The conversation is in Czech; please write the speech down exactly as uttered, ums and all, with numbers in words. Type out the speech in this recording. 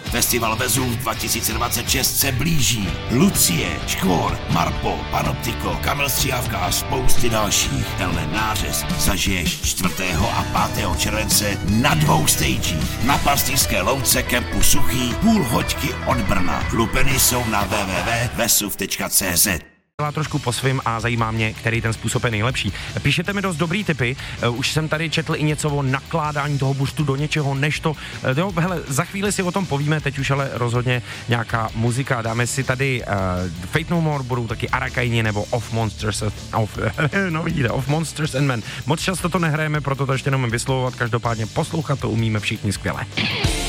Festival Vezuv dva tisíce dvacet šest se blíží. Lucie, Škvor, Marpo, Panoptiko, Kamil Stříhavka a spousty dalších. Tenhle nářez zažiješ čtvrtého a pátého července na dvou stagích. Na Pastýřské louce kempu Suchý, půl hoďky od Brna. Lupeny jsou na w w w tečka vesuv tečka c z. Trošku po svým a zajímá mě, který ten způsob je nejlepší. Píšete mi dost dobrý tipy, už jsem tady četl i něco o nakládání toho buštu do něčeho, než to, jo, hele, za chvíli si o tom povíme, teď už ale rozhodně nějaká muzika, dáme si tady uh, Fate No More, budou taky Arakaini nebo Of Monsters, of, no vidíte, Of Monsters and Men. Moc často to nehrajeme, proto to ještě jenom vyslovovat, každopádně poslouchat to umíme všichni skvěle.